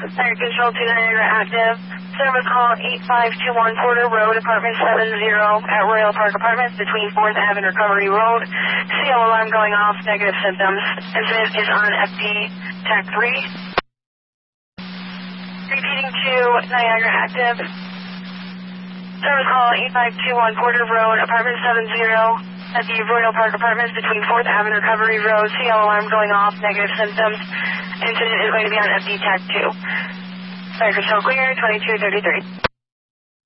Fire Control 2 Niagara active. Service call 8521 Porter Road, apartment 70 at Royal Park Apartments between 4th Ave and Recovery Road. CO alarm going off, negative symptoms. Incident is on FD TAC 3. Repeating to Niagara active. Service call 8521 Porter Road, apartment 70 at the Royal Park Apartments between 4th Ave and Recovery Road. CO alarm going off, negative symptoms. Incident is going to be on FD TAC 2. Fire Control clear, 2233.